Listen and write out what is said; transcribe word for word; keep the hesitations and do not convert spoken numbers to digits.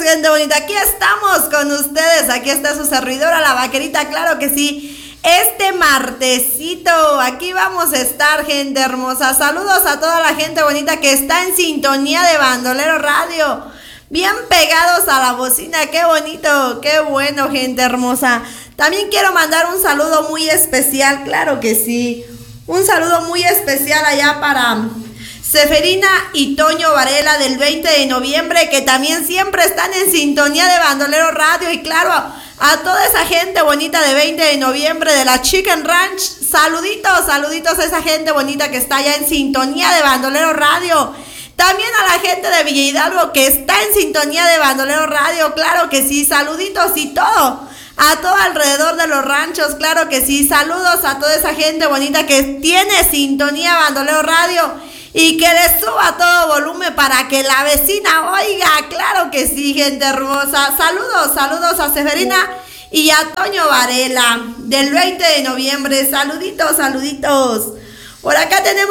gente bonita, aquí estamos con ustedes, aquí está su servidora, la vaquerita, claro que sí. Este martesito, aquí vamos a estar, gente hermosa. Saludos a toda la gente bonita que está en sintonía de Bandolero Radio. Bien pegados a la bocina, qué bonito, qué bueno, gente hermosa. También quiero mandar un saludo muy especial, claro que sí. Un saludo muy especial allá para Seferina y Toño Varela del veinte de noviembre, que también siempre están en sintonía de Bandolero Radio. Y claro, a toda esa gente bonita de veinte de noviembre de la Chicken Ranch, saluditos, saluditos a esa gente bonita que está allá en sintonía de Bandolero Radio. También a la gente de Villa Hidalgo que está en sintonía de Bandolero Radio, claro que sí, saluditos y todo. A todo alrededor de los ranchos, claro que sí, saludos a toda esa gente bonita que tiene sintonía Bandolero Radio. Y que le suba todo volumen para que la vecina oiga, claro que sí, gente hermosa. Saludos, saludos a Seferina y a Toño Varela del veinte de noviembre. Saluditos, saluditos. Por acá tenemos